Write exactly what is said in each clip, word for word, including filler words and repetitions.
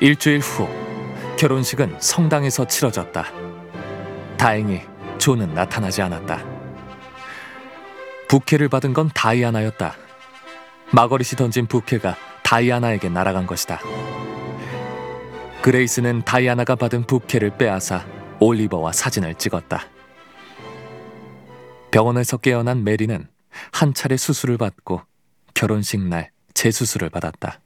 일주일 후 결혼식은 성당에서 치러졌다. 다행히 존은 나타나지 않았다. 부케를 받은 건 다이아나였다. 마거릿이 던진 부케가 다이아나에게 날아간 것이다. 그레이스는 다이아나가 받은 부케를 빼앗아 올리버와 사진을 찍었다. 병원에서 깨어난 메리는 한 차례 수술을 받고 결혼식 날 재수술을 받았다.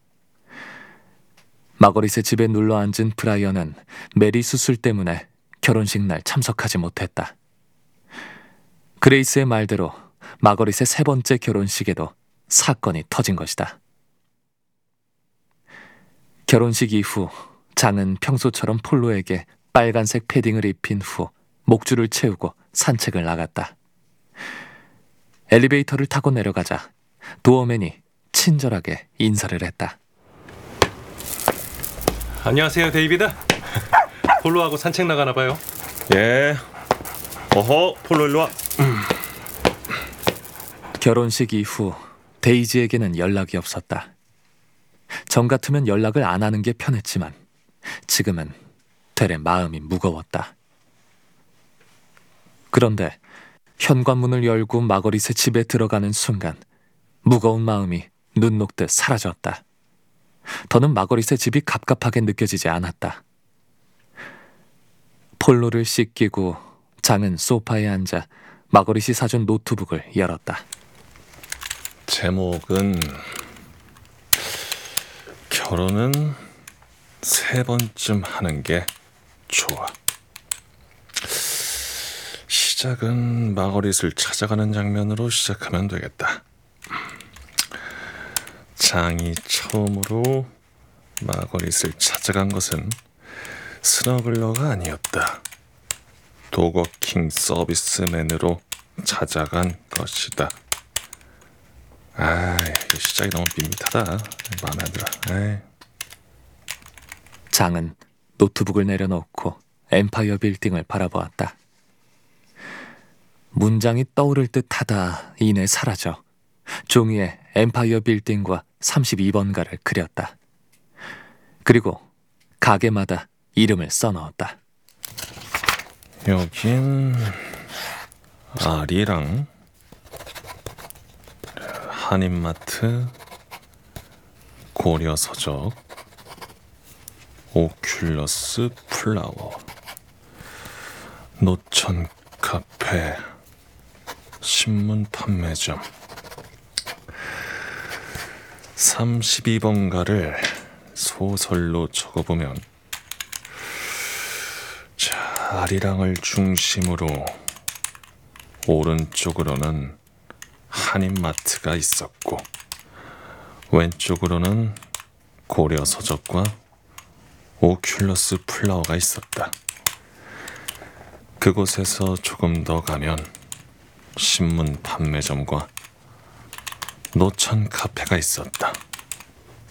마거릿의 집에 눌러앉은 브라이언은 메리 수술 때문에 결혼식 날 참석하지 못했다. 그레이스의 말대로 마거릿의 세 번째 결혼식에도 사건이 터진 것이다. 결혼식 이후 장은 평소처럼 폴로에게 빨간색 패딩을 입힌 후 목줄을 채우고 산책을 나갔다. 엘리베이터를 타고 내려가자 도어맨이 친절하게 인사를 했다. 안녕하세요, 데이비드. 폴로하고 산책 나가나 봐요. 예. 어허, 폴로 일로 와. 결혼식 이후 데이지에게는 연락이 없었다. 전 같으면 연락을 안 하는 게 편했지만 지금은 되레 마음이 무거웠다. 그런데 현관문을 열고 마거릿의 집에 들어가는 순간 무거운 마음이 눈 녹듯 사라졌다. 더는 마거릿의 집이 갑갑하게 느껴지지 않았다. 폴로를 씻기고 장은 소파에 앉아 마거릿이 사준 노트북을 열었다. 제목은 결혼은 세 번쯤 하는 게 좋아. 시작은 마거릿을 찾아가는 장면으로 시작하면 되겠다. 장이 처음으로 마거릿을 찾아간 것은 스너글러가 아니었다. 도거킹 서비스맨으로 찾아간 것이다. 아, 이 시작이 너무 밋밋하다. 마음에 안 들어. 에이. 장은 노트북을 내려놓고 엠파이어 빌딩을 바라보았다. 문장이 떠오를 듯하다 이내 사라져 종이에 엠파이어 빌딩과 삼십이 번가를 그렸다. 그리고 가게마다 이름을 써넣었다. 여긴 아리랑, 한인마트, 고려서적, 오큘러스 플라워, 노천 카페, 신문 판매점. 삼십이 번가를 소설로 적어보면, 자, 아리랑을 중심으로 오른쪽으로는 한인마트가 있었고 왼쪽으로는 고려서적과 오큘러스 플라워가 있었다. 그곳에서 조금 더 가면 신문 판매점과 노천 카페가 있었다.